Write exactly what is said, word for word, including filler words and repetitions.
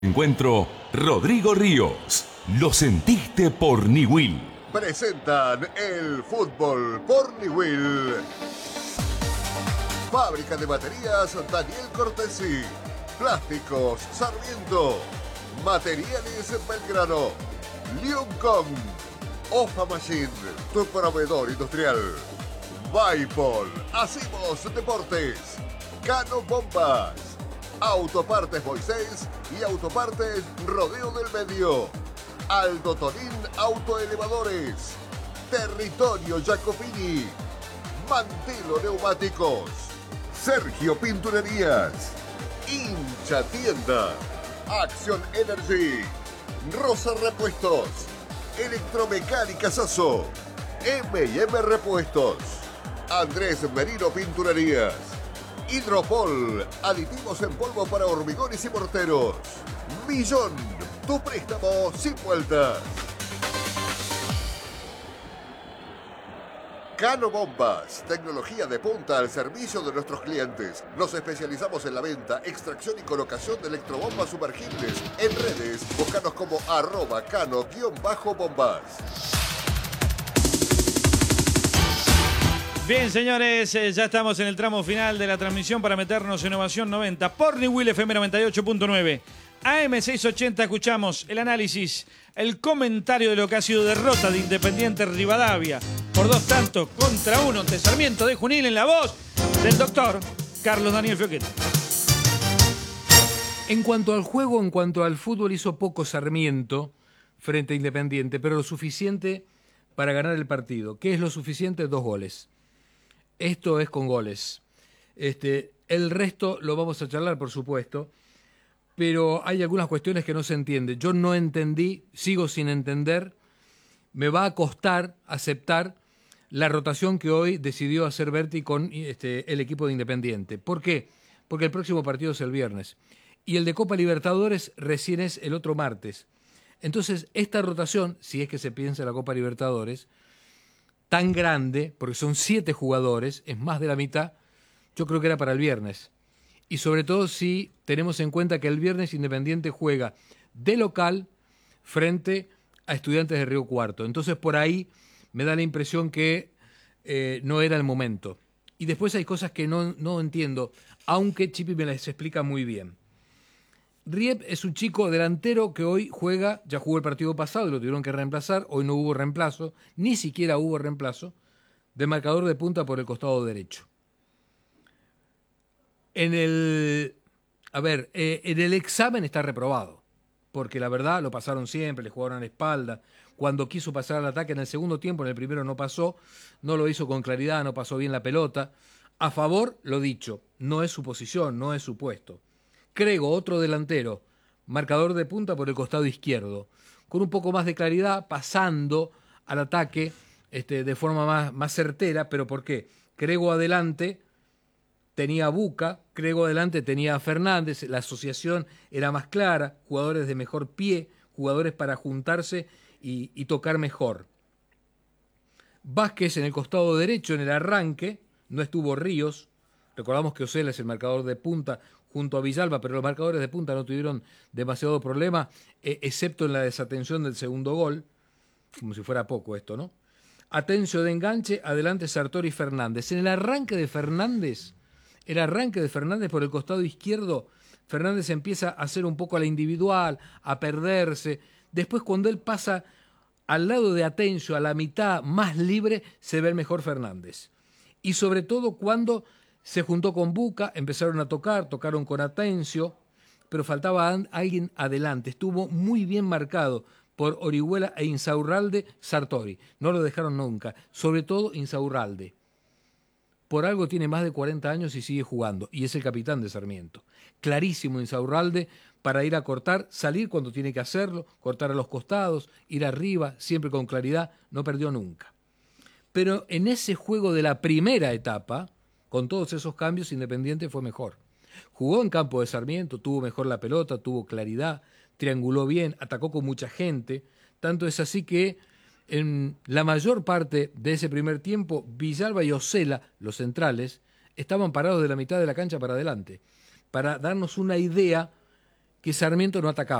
Encuentro Rodrigo Ríos. Lo sentiste por Niwil. Presentan el fútbol por Niwil. Fábrica de baterías Daniel Cortesi. Plásticos Sarmiento. Materiales Belgrano. Liuncom. Ofa Machine, tu proveedor industrial. Vaipol. Hacemos Deportes. Cano Bombas. Autopartes Moisés y Autopartes Rodeo del Medio. Aldo Tonín Autoelevadores. Territorio Jacopini. Mantelo Neumáticos. Sergio Pinturerías. Hincha Tienda. Action Energy. Rosa Repuestos. Electromecánica Sasso. eme y eme Repuestos. Andrés Merino Pinturerías. Hidropol, aditivos en polvo para hormigones y morteros. Millón, tu préstamo sin vueltas. Cano Bombas, tecnología de punta al servicio de nuestros clientes. Nos especializamos en la venta, extracción y colocación de electrobombas sumergibles. En redes, búscanos como arroba cano-bombas. Bien, señores, eh, ya estamos en el tramo final de la transmisión para meternos en Ovación noventa por Niwil F M noventa y ocho punto nueve. A M seiscientos ochenta escuchamos el análisis, el comentario de lo que ha sido derrota de Independiente Rivadavia por dos tantos contra uno ante Sarmiento de Junín, en la voz del doctor Carlos Daniel Fioquet. En cuanto al juego, en cuanto al fútbol, hizo poco Sarmiento frente a Independiente, pero lo suficiente para ganar el partido. ¿Qué es lo suficiente? Dos goles. Esto es con goles. Este, el resto lo vamos a charlar, por supuesto, pero hay algunas cuestiones que no se entienden. Yo no entendí, sigo sin entender. Me va a costar aceptar la rotación que hoy decidió hacer Berti con este, el equipo de Independiente. ¿Por qué? Porque el próximo partido es el viernes. Y el de Copa Libertadores recién es el otro martes. Entonces, esta rotación, si es que se piensa en la Copa Libertadores, tan grande, porque son siete jugadores, es más de la mitad, yo creo que era para el viernes. Y sobre todo si tenemos en cuenta que el viernes Independiente juega de local frente a Estudiantes de Río Cuarto. Entonces por ahí me da la impresión que eh, no era el momento. Y después hay cosas que no, no entiendo, aunque Chipi me las explica muy bien. Riep es un chico delantero que hoy juega, ya jugó el partido pasado y lo tuvieron que reemplazar, hoy no hubo reemplazo, ni siquiera hubo reemplazo, de marcador de punta por el costado derecho. En el, a ver, eh, en el examen está reprobado, porque la verdad lo pasaron siempre, le jugaron a la espalda. Cuando quiso pasar al ataque en el segundo tiempo, en el primero no pasó, no lo hizo con claridad, no pasó bien la pelota. A favor, lo dicho, no es su posición, no es su puesto. Crego, otro delantero, marcador de punta por el costado izquierdo, con un poco más de claridad, pasando al ataque este, de forma más, más certera. ¿Pero por qué? Crego adelante tenía a Buca, Crego adelante tenía a Fernández, la asociación era más clara, jugadores de mejor pie, jugadores para juntarse y, y tocar mejor. Vázquez en el costado derecho, en el arranque, no estuvo Ríos. Recordamos que Osela es el marcador de punta junto a Villalba, pero los marcadores de punta no tuvieron demasiado problema, eh, excepto en la desatención del segundo gol, como si fuera poco esto, ¿no? Atencio de enganche, adelante Sartori y Fernández. En el arranque de Fernández, el arranque de Fernández por el costado izquierdo, Fernández empieza a hacer un poco a la individual, a perderse. Después, cuando él pasa al lado de Atencio, a la mitad más libre, se ve el mejor Fernández. Y sobre todo cuando se juntó con Buca, empezaron a tocar, tocaron con Atencio, pero faltaba alguien adelante. Estuvo muy bien marcado por Orihuela e Insaurralde Sartori. No lo dejaron nunca, sobre todo Insaurralde. Por algo tiene más de cuarenta años y sigue jugando, y es el capitán de Sarmiento. Clarísimo Insaurralde para ir a cortar, salir cuando tiene que hacerlo, cortar a los costados, ir arriba, siempre con claridad, no perdió nunca. Pero en ese juego de la primera etapa, con todos esos cambios, Independiente fue mejor. Jugó en campo de Sarmiento, tuvo mejor la pelota, tuvo claridad, trianguló bien, atacó con mucha gente. Tanto es así que en la mayor parte de ese primer tiempo, Villalba y Osela, los centrales, estaban parados de la mitad de la cancha para adelante, para darnos una idea que Sarmiento no atacaba.